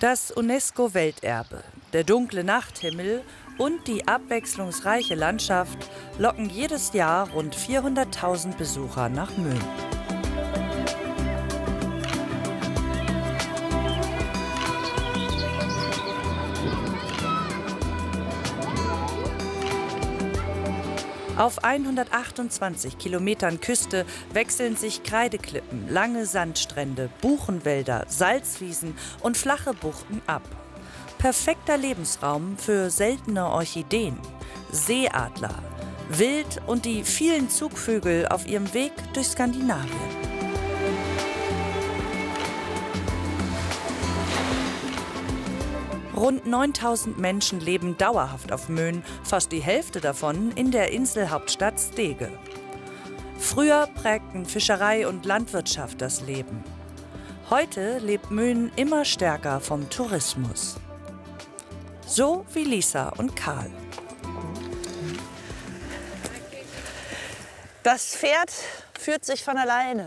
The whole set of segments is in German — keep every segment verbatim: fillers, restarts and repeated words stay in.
Das UNESCO-Welterbe, der dunkle Nachthimmel und die abwechslungsreiche Landschaft locken jedes Jahr rund vierhunderttausend Besucher nach Möhn. Auf hundertachtundzwanzig Kilometern Küste wechseln sich Kreideklippen, lange Sandstrände, Buchenwälder, Salzwiesen und flache Buchten ab. Perfekter Lebensraum für seltene Orchideen, Seeadler, Wild und die vielen Zugvögel auf ihrem Weg durch Skandinavien. Rund neuntausend Menschen leben dauerhaft auf Möhn, fast die Hälfte davon in der Inselhauptstadt Stege. Früher prägten Fischerei und Landwirtschaft das Leben. Heute lebt Möhn immer stärker vom Tourismus. So wie Lisa und Karl. Das Pferd führt sich von alleine.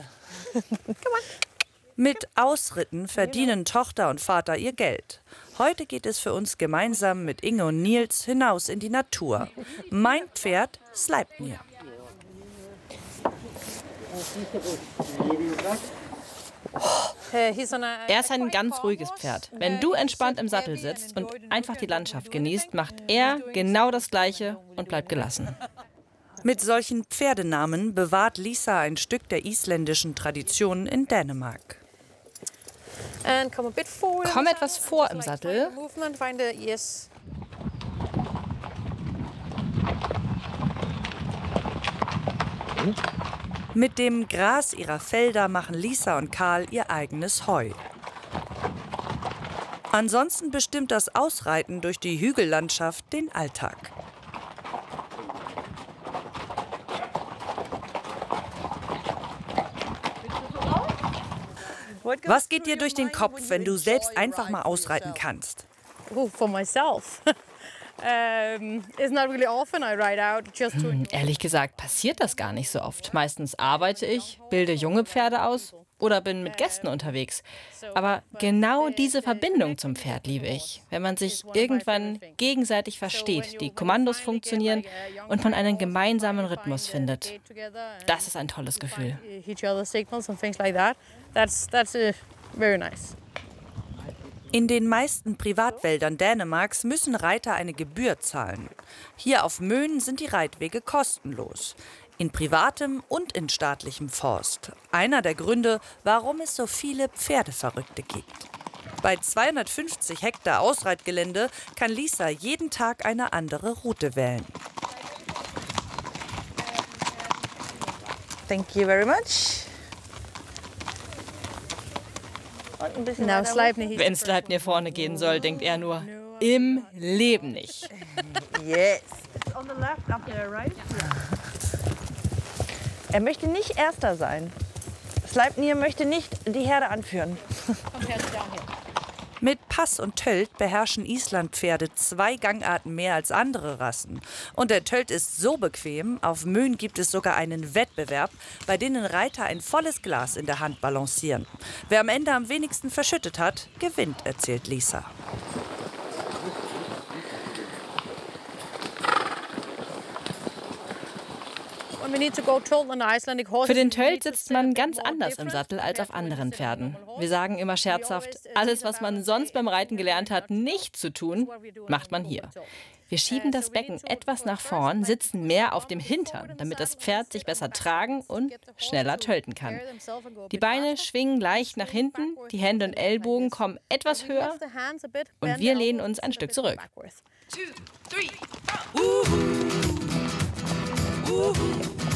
Mit Ausritten verdienen Tochter und Vater ihr Geld. Heute geht es für uns gemeinsam mit Inge und Nils hinaus in die Natur. Mein Pferd Sleipnir. Er ist ein ganz ruhiges Pferd. Wenn du entspannt im Sattel sitzt und einfach die Landschaft genießt, macht er genau das Gleiche und bleibt gelassen. Mit solchen Pferdenamen bewahrt Lisa ein Stück der isländischen Tradition in Dänemark. Komm etwas vor im Sattel. Mit dem Gras ihrer Felder machen Lisa und Karl ihr eigenes Heu. Ansonsten bestimmt das Ausreiten durch die Hügellandschaft den Alltag. Was geht dir durch den Kopf, wenn du selbst einfach mal ausreiten kannst? Hm, ehrlich gesagt passiert das gar nicht so oft. Meistens arbeite ich, bilde junge Pferde aus oder bin mit Gästen unterwegs. Aber genau diese Verbindung zum Pferd liebe ich. Wenn man sich irgendwann gegenseitig versteht, die Kommandos funktionieren und man einen gemeinsamen Rhythmus findet. Das ist ein tolles Gefühl. In den meisten Privatwäldern Dänemarks müssen Reiter eine Gebühr zahlen. Hier auf Möhn sind die Reitwege kostenlos. In privatem und in staatlichem Forst. Einer der Gründe, warum es so viele Pferdeverrückte gibt. Bei zweihundertfünfzig Hektar Ausreitgelände kann Lisa jeden Tag eine andere Route wählen. Thank you very much. Wenn Sleipnir vorne gehen soll, denkt er nur, im Leben nicht. Yes. Er möchte nicht Erster sein. Sleipnir möchte nicht die Herde anführen. Mit Pass und Tölt beherrschen Islandpferde zwei Gangarten mehr als andere Rassen. Und der Tölt ist so bequem, auf Möhn gibt es sogar einen Wettbewerb, bei dem Reiter ein volles Glas in der Hand balancieren. Wer am Ende am wenigsten verschüttet hat, gewinnt, erzählt Lisa. Für den Tölt sitzt man ganz anders im Sattel als auf anderen Pferden. Wir sagen immer scherzhaft, alles, was man sonst beim Reiten gelernt hat, nicht zu tun, macht man hier. Wir schieben das Becken etwas nach vorn, sitzen mehr auf dem Hintern, damit das Pferd sich besser tragen und schneller tölten kann. Die Beine schwingen leicht nach hinten, die Hände und Ellbogen kommen etwas höher und wir lehnen uns ein Stück zurück. Two, three, uhu. Uhu.